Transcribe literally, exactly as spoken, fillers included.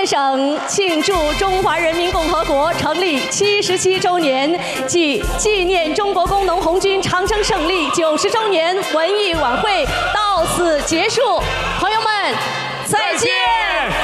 省庆祝中华人民共和国成立七十七周年暨纪念中国工农红军长征胜利九十周年文艺晚会到此结束，朋友们。